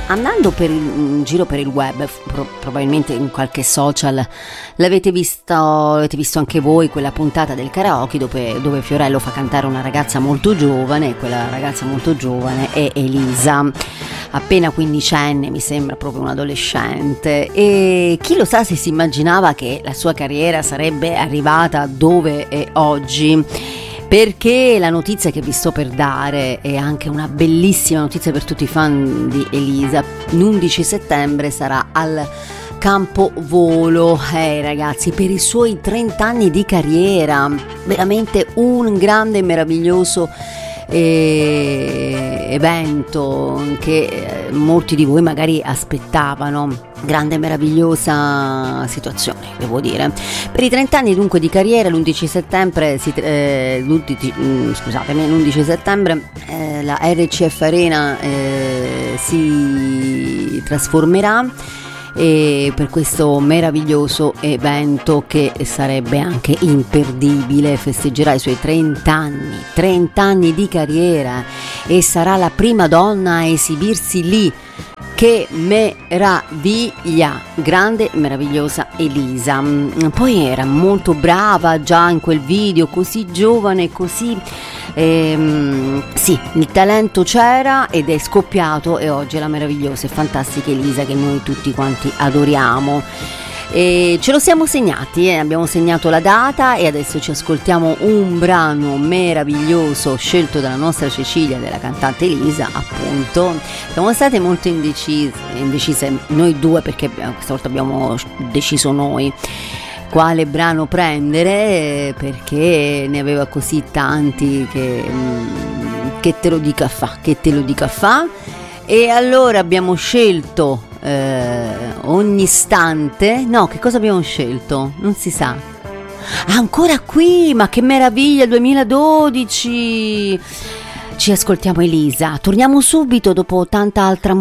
andando in giro per il web, probabilmente in qualche social, l'avete visto anche voi, quella puntata del karaoke dove Fiorello fa cantare una ragazza molto giovane, e quella ragazza molto giovane è Elisa, appena quindicenne, mi sembra proprio un adolescente, e chi lo sa se si immaginava che la sua carriera sarebbe arrivata dove è oggi. Perché la notizia che vi sto per dare è anche una bellissima notizia per tutti i fan di Elisa. L'11 settembre sarà al Campovolo, ragazzi, per i suoi 30 anni di carriera, veramente un grande e meraviglioso evento che molti di voi magari aspettavano. Grande e meravigliosa situazione, devo dire. Per i 30 anni dunque di carriera, l'11 settembre la RCF Arena si trasformerà per questo meraviglioso evento che sarebbe anche imperdibile. Festeggerà i suoi 30 anni di carriera e sarà la prima donna a esibirsi lì. Che meraviglia, grande, meravigliosa Elisa. Poi era molto brava già in quel video, così giovane, così sì, il talento c'era ed è scoppiato, e oggi è la meravigliosa e fantastica Elisa che noi tutti quanti adoriamo. E ce lo siamo segnati, abbiamo segnato la data e adesso ci ascoltiamo un brano meraviglioso scelto dalla nostra Cecilia, della cantante Elisa, appunto. Siamo state molto indecise noi due, perché questa volta abbiamo deciso noi quale brano prendere, perché ne aveva così tanti che te lo dica fa, e allora abbiamo scelto ogni istante. No, che cosa abbiamo scelto? Non si sa. Ancora qui, ma che meraviglia, 2012. Ci ascoltiamo Elisa, torniamo subito dopo tanta altra musica.